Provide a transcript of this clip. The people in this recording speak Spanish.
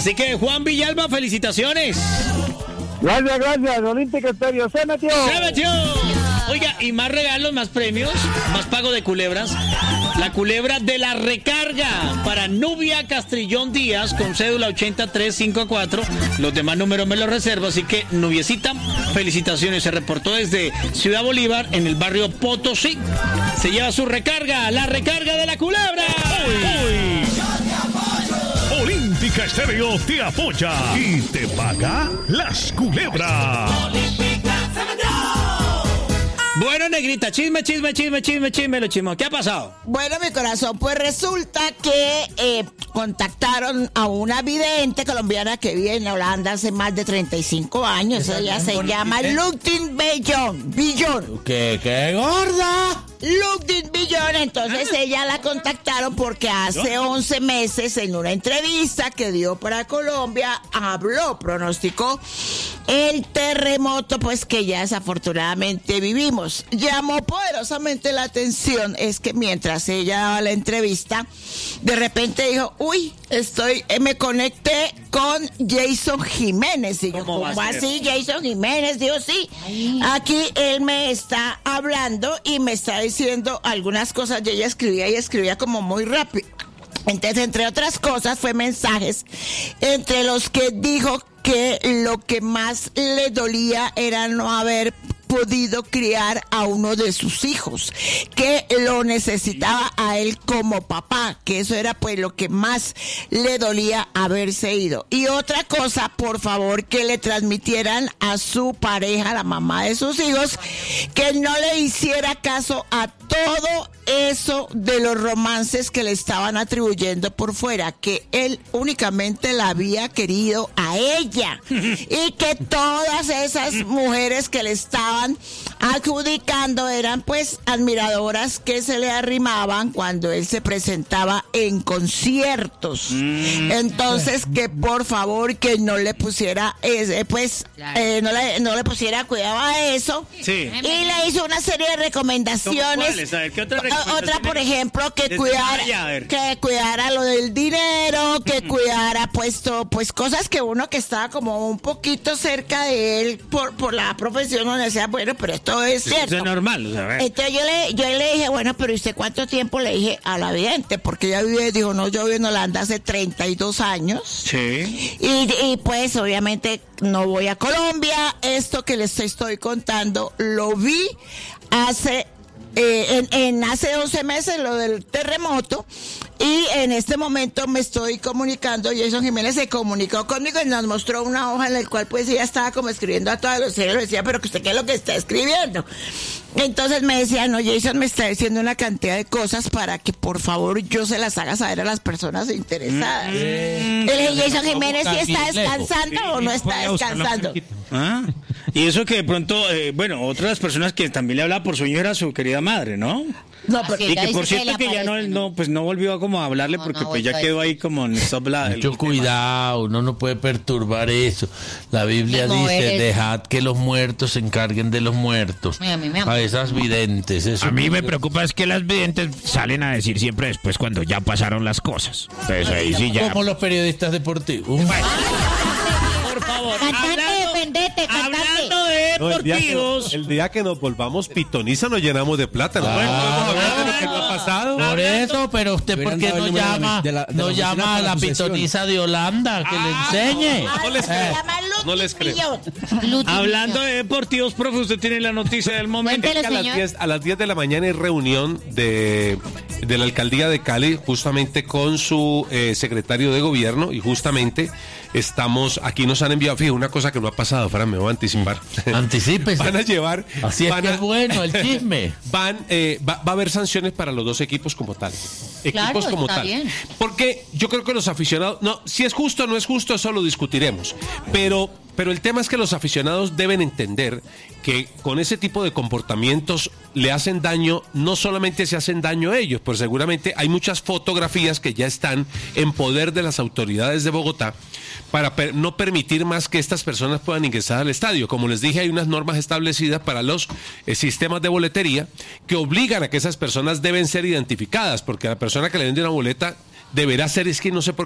Así que Juan Villalba, felicitaciones. Gracias, Olímpico Estéreo, se metió. Oiga, y más regalos, más premios, más pago de culebras. La culebra de la recarga para Nubia Castrillón Díaz con cédula 80354. Los demás números me los reservo, así que Nubiecita, felicitaciones. Se reportó desde Ciudad Bolívar en el barrio Potosí. Se lleva su recarga, la recarga de la culebra. Olímpica Estéreo te apoya y te paga las culebras. Bueno, negrita, chisme, lo chismo. ¿Qué ha pasado? Bueno, mi corazón, pues resulta que contactaron a una vidente colombiana que vive en Holanda hace más de 35 años. Ella se llama Ludwig Billon. ¿Qué gorda? Ludwig Billon. Entonces ella la contactaron porque hace 11 meses en una entrevista que dio para Colombia pronosticó el terremoto pues que ya desafortunadamente vivimos. Llamó poderosamente la atención es que mientras ella daba la entrevista, de repente dijo, me conecté con Jason Jiménez. Y yo, ¿cómo así Jason Jiménez? Digo, sí, aquí él me está hablando y me está diciendo algunas cosas. Y ella escribía como muy rápido. Entonces, entre otras cosas, fue mensajes entre los que dijo que lo que más le dolía era no haber podido criar a uno de sus hijos, que lo necesitaba a él como papá, que eso era pues lo que más le dolía haberse ido. Y otra cosa, por favor, que le transmitieran a su pareja, la mamá de sus hijos, que no le hiciera caso a todo eso de los romances que le estaban atribuyendo por fuera, que él únicamente la había querido a ella y que todas esas mujeres que le estaban adjudicando eran pues admiradoras que se le arrimaban cuando él se presentaba en conciertos. Entonces que por favor que no le pusiera no le pusiera cuidado a eso. Sí. Y le hizo una serie de recomendaciones. A ver, ¿qué otra recomendación? Otra, por ejemplo, que cuidara lo del dinero, que cuidara puesto pues cosas que uno que estaba como un poquito cerca de él por la profesión, donde decía, bueno, pero esto es cierto. Eso es normal, ¿sabes? Entonces yo le dije, bueno, pero ¿y usted cuánto tiempo? Le dije a la vidente, porque ella vive, dijo, no, yo vivo en Holanda hace 32 años. Sí. Y pues obviamente no voy a Colombia. Esto que les estoy contando lo vi hace 11 meses, lo del terremoto, y en este momento me estoy comunicando. Jason Jiménez se comunicó conmigo y nos mostró una hoja en la cual pues ella estaba como escribiendo a todos los seres. Le decía, pero que usted qué es lo que está escribiendo. Entonces me decía, no, Jason me está diciendo una cantidad de cosas para que por favor yo se las haga saber a las personas interesadas. Jason Jiménez, ¿sí está descansando o no está descansando? Y eso que de pronto, otras personas que también le hablaba por sueño era su querida madre, ¿no? No, pero y que por cierto que ya no volvió como a hablarle porque pues ya quedó ahí como en stop. Mucho cuidado, uno no puede perturbar eso. La Biblia dice, dejad que los muertos se encarguen de los muertos. A esas videntes. Eso a mí me preocupa es que las videntes salen a decir siempre después cuando ya pasaron las cosas. Entonces ahí sí ya. Como los periodistas deportivos. Por favor, Hablando de deportivos. El día que nos volvamos pitoniza nos llenamos de plátano. ¿Qué ha pasado? Por eso, pero usted ¿por qué no llama a la pitoniza de Holanda que le enseñe? No les creo. Hablando de deportivos, profe, usted tiene la noticia del momento. A las 10 de la mañana hay reunión de la alcaldía de Cali justamente con su secretario de gobierno y justamente aquí nos han enviado, fíjate, una cosa que no ha pasado, Fran, me voy a anticipar. Anticípese. Van a llevar. Así es que es bueno el chisme. Va a haber sanciones para los dos equipos como tal. Equipos como tal. Bien. Porque yo creo que los aficionados, si es justo o no es justo, eso lo discutiremos. Pero el tema es que los aficionados deben entender que con ese tipo de comportamientos le hacen daño, no solamente se hacen daño a ellos, pues seguramente hay muchas fotografías que ya están en poder de las autoridades de Bogotá para no permitir más que estas personas puedan ingresar al estadio. Como les dije, hay unas normas establecidas para los sistemas de boletería que obligan a que esas personas deben ser identificadas, porque la persona que le vende una boleta deberá ser, es que no sé por